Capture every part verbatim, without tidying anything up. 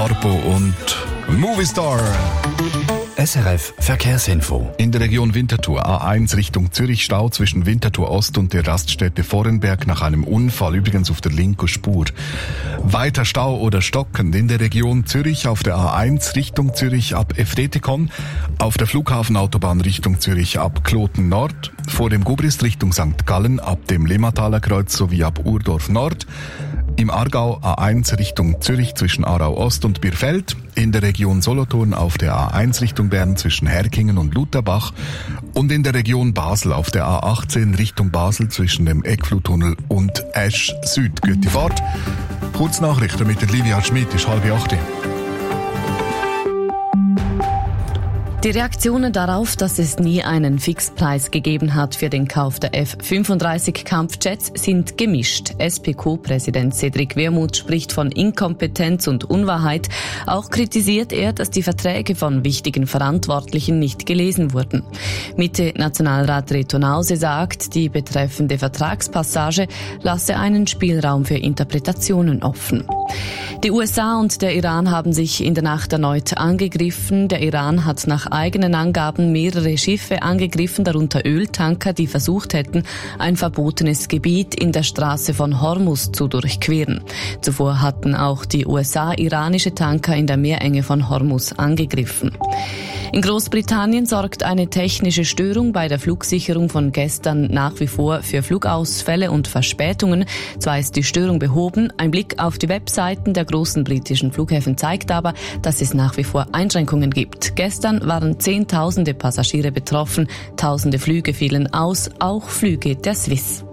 Harpo und Movistar. S R F Verkehrsinfo. In der Region Winterthur A eins Richtung Zürich Stau zwischen Winterthur Ost und der Raststätte Vorenberg nach einem Unfall, übrigens auf der linken Spur. Weiter Stau oder stockend in der Region Zürich auf der A eins Richtung Zürich ab Efretikon, auf der Flughafenautobahn Richtung Zürich ab Kloten Nord, vor dem Gubrist Richtung Sankt Gallen ab dem Lemmataler Kreuz sowie ab Urdorf Nord. Im Aargau A eins Richtung Zürich zwischen Aarau Ost und Birfeld, in der Region Solothurn auf der A eins Richtung Bern zwischen Herkingen und Lutherbach und in der Region Basel auf der A achtzehn Richtung Basel zwischen dem Eckfluttunnel und Esch Süd. Gute Fahrt. Kurznachrichten mit der Livia Schmidt ist halb acht. Die Reaktionen darauf, dass es nie einen Fixpreis gegeben hat für den Kauf der F fünfunddreißig Kampfjets, sind gemischt. S P Q-Präsident Cedric Wermuth spricht von Inkompetenz und Unwahrheit. Auch kritisiert er, dass die Verträge von wichtigen Verantwortlichen nicht gelesen wurden. Mitte-Nationalrat Reto Nause sagt, die betreffende Vertragspassage lasse einen Spielraum für Interpretationen offen. Die U S A und der Iran haben sich in der Nacht erneut angegriffen. Der Iran hat nach eigenen Angaben mehrere Schiffe angegriffen, darunter Öltanker, die versucht hätten, ein verbotenes Gebiet in der Straße von Hormuz zu durchqueren. Zuvor hatten auch die U S A iranische Tanker in der Meerenge von Hormuz angegriffen. In Großbritannien sorgt eine technische Störung bei der Flugsicherung von gestern nach wie vor für Flugausfälle und Verspätungen. Zwar ist die Störung behoben, ein Blick auf die Webseiten der großen britischen Flughäfen zeigt aber, dass es nach wie vor Einschränkungen gibt. Gestern waren Zehntausende Passagiere betroffen, Tausende Flüge fielen aus, auch Flüge der Swiss.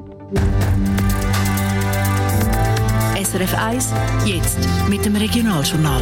S R F eins, jetzt mit dem Regionaljournal.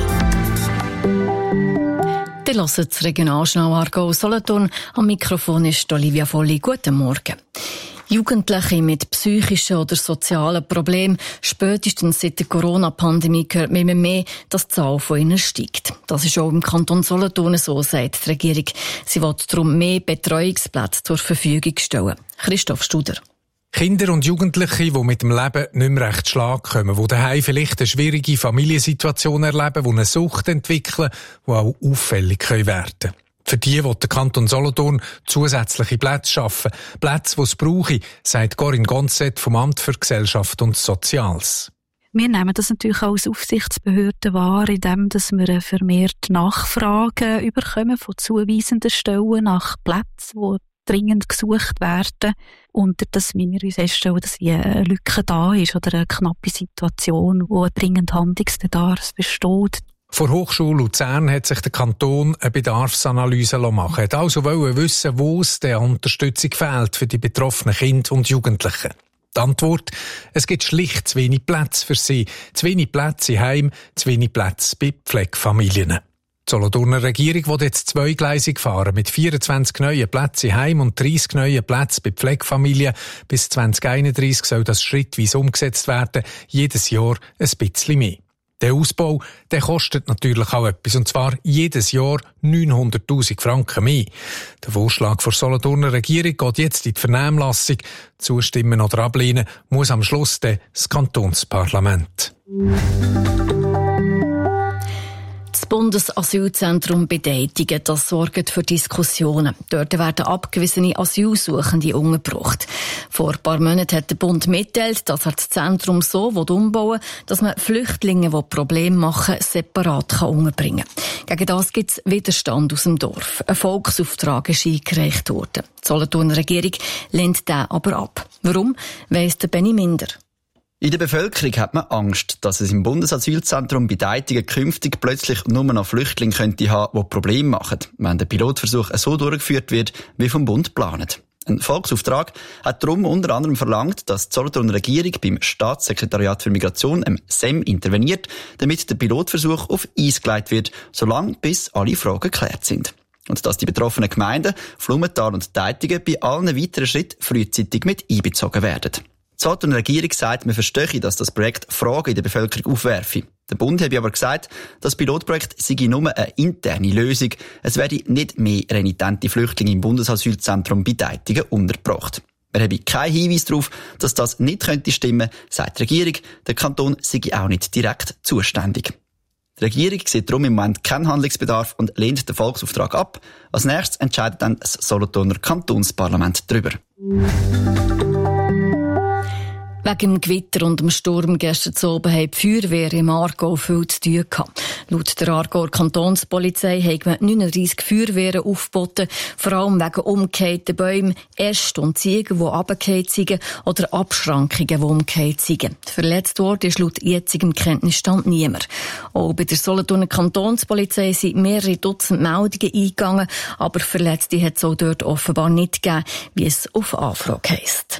Ihr hört das Regionaljournal Aargau Solothurn. Am Mikrofon ist Olivia Volli. Guten Morgen. Jugendliche mit psychischen oder sozialen Problemen, spätestens seit der Corona-Pandemie hört man immer mehr, dass die Zahl von ihnen steigt. Das ist auch im Kanton Solothurn so, sagt die Regierung. Sie will darum mehr Betreuungsplätze zur Verfügung stellen. Christoph Studer. Kinder und Jugendliche, die mit dem Leben nicht mehr recht Schlag kommen, die daheim vielleicht eine schwierige Familiensituation erleben, die eine Sucht entwickeln, die auch auffällig werden können. Für die will der Kanton Solothurn zusätzliche Plätze schaffen. Plätze, die es brauche, sagt Corinne Gonzett vom Amt für Gesellschaft und Soziales. Wir nehmen das natürlich auch als Aufsichtsbehörde wahr, indem wir vermehrt Nachfragen überkommen von zuweisenden Stellen nach Plätzen, die dringend gesucht werden. Und dass wir uns feststellen, dass eine Lücke da ist oder eine knappe Situation, wo ein dringend Handlungsbedarf besteht. Vor Hochschule Luzern hat sich der Kanton eine Bedarfsanalyse machen lassen. Er wollte also wissen, wo es der Unterstützung fehlt für die betroffenen Kinder und Jugendlichen. Die Antwort: Es gibt schlicht zu wenig Plätze für sie. Zu wenig Plätze in Heim, zu wenig Plätze bei Pflegefamilien. Die Solothurner Regierung will jetzt zweigleisig fahren, mit vierundzwanzig neuen Plätzen in Heim und dreissig neuen Plätzen bei Pflegefamilien. Bis zwanzig einunddreissig soll das schrittweise umgesetzt werden, jedes Jahr ein bisschen mehr. Der Ausbau, der kostet natürlich auch etwas, und zwar jedes Jahr neunhunderttausend Franken mehr. Der Vorschlag der Solothurner Regierung geht jetzt in die Vernehmlassung. Zustimmen oder ablehnen muss am Schluss das Kantonsparlament. Das Bundesasylzentrum Bedeitigen, das sorgt für Diskussionen. Dort werden abgewiesene Asylsuchende untergebracht. Vor ein paar Monaten hat der Bund mitteilt, dass er das Zentrum so umbauen will, dass man Flüchtlinge, die Probleme machen, separat unterbringen kann. Gegen das gibt es Widerstand aus dem Dorf. Ein Volksauftrag ist eingereicht worden. Die Solothurner Regierung lehnt den aber ab. Warum, weiss der Benny Minder. In der Bevölkerung hat man Angst, dass es im Bundesasylzentrum Bedeitigen künftig plötzlich nur noch Flüchtlinge könnte haben, die Probleme machen, wenn der Pilotversuch so durchgeführt wird, wie vom Bund geplant. Ein Volksauftrag hat darum unter anderem verlangt, dass die Solothurner Regierung beim Staatssekretariat für Migration, dem S E M, interveniert, damit der Pilotversuch auf Eis gelegt wird, solange bis alle Fragen geklärt sind. Und dass die betroffenen Gemeinden, Flumenthal und Deitigen, bei allen weiteren Schritten frühzeitig mit einbezogen werden. Die Solothurner Regierung sagt, man verstehe, dass das Projekt Fragen in der Bevölkerung aufwerfe. Der Bund habe aber gesagt, das Pilotprojekt sei nur eine interne Lösung. Es werde nicht mehr renitente Flüchtlinge im Bundesasylzentrum Bedeitigen untergebracht. Wir haben keinen Hinweis darauf, dass das nicht könnte stimmen, sagt die Regierung. Der Kanton sei auch nicht direkt zuständig. Die Regierung sieht darum im Moment keinen Handlungsbedarf und lehnt den Volksauftrag ab. Als nächstes entscheidet dann das Solothurner Kantonsparlament darüber. Wegen dem Gewitter und dem Sturm gestern Abend haben die Feuerwehr im Aargau viel zu tun gehabt. Laut der Aargauer Kantonspolizei haben wir neununddreissig Feuerwehren aufgeboten, vor allem wegen umgekehten Bäumen, Äste und Ziegen, die runtergefallen sind, oder Abschrankungen, die umgekehrt sind. Verletzt worden ist laut jetzigem Kenntnisstand niemand. Auch bei der Solothurner Kantonspolizei sind mehrere Dutzend Meldungen eingegangen, aber Verletzte hat es auch dort offenbar nicht gegeben, wie es auf Anfrage heisst.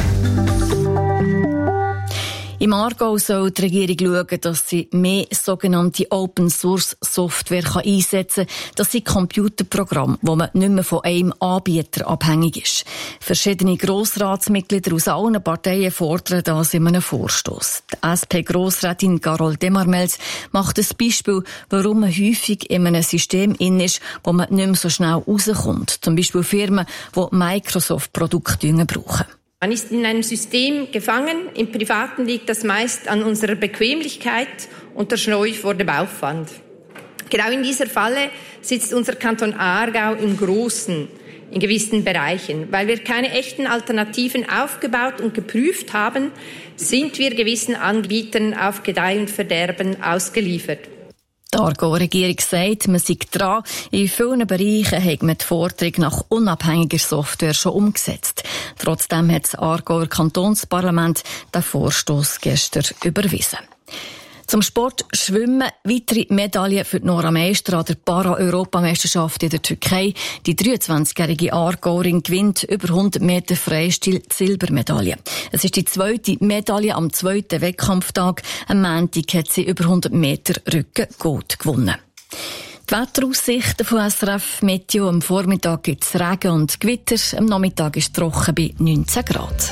Im Aargau soll die Regierung schauen, dass sie mehr sogenannte Open-Source-Software einsetzen kann. Das sind Computerprogramme, wo man nicht mehr von einem Anbieter abhängig ist. Verschiedene Grossratsmitglieder aus allen Parteien fordern das in einem Vorstoss. Die S P-Grossrätin Carol Demarmels macht ein Beispiel, warum man häufig in einem System in ist, wo man nicht mehr so schnell rauskommt. Zum Beispiel Firmen, die Microsoft-Produkte brauchen. Man ist in einem System gefangen. Im Privaten liegt das meist an unserer Bequemlichkeit und der Scheu vor dem Aufwand. Genau in dieser Falle sitzt unser Kanton Aargau im Großen, in gewissen Bereichen. Weil wir keine echten Alternativen aufgebaut und geprüft haben, sind wir gewissen Anbietern auf Gedeih und Verderben ausgeliefert. Die Aargauer Regierung sagt, man sei dran. In vielen Bereichen hat man die Forderung nach unabhängiger Software schon umgesetzt. Trotzdem hat das Aargauer Kantonsparlament den Vorstoss gestern überwiesen. Zum Sport Schwimmen. Weitere Medaillen für die Nora Meister an der Para-Europameisterschaft in der Türkei. Die dreiundzwanzigjährige Aargauerin gewinnt über hundert Meter Freistil die Silbermedaille. Es ist die zweite Medaille am zweiten Wettkampftag. Am Montag hat sie über hundert Meter Rücken Gold gewonnen. Die Wetteraussichten von S R F Meteo. Am Vormittag gibt es Regen und Gewitter. Am Nachmittag ist es trocken bei neunzehn Grad.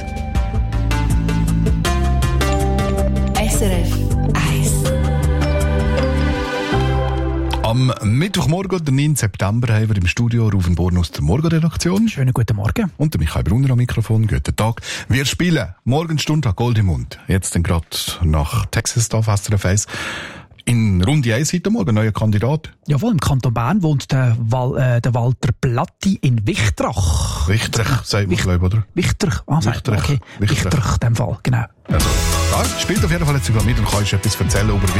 S R F Am Mittwochmorgen, den neunten September, haben wir im Studio Rufen Born aus der Morgenredaktion. Schönen guten Morgen. Und der Michael Brunner am Mikrofon. Guten Tag. Wir spielen Morgenstunde Gold im Mund. Jetzt dann gerade nach Texas da, S R F eins. In Runde eins heute Morgen, neuer Kandidat. Jawohl, im Kanton Bern wohnt der, Wal, äh, der Walter Platti in Wichtrach. Wichtrach, sagt man, glaube ich, oder? Wichtrach, ah, Wichtrach. Okay. Wichtrach, in dem Fall, genau. Also, ja, spielt auf jeden Fall jetzt sogar mit und kannst etwas erzählen über